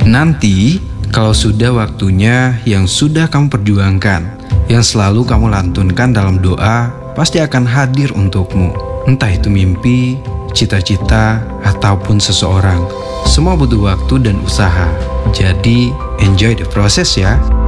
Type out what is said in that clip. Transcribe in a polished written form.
Nanti, kalau sudah waktunya yang sudah kamu perjuangkan, yang selalu kamu lantunkan dalam doa, pasti akan hadir untukmu. Entah itu mimpi, cita-cita, ataupun seseorang. Semua butuh waktu dan usaha. Jadi, enjoy the process ya.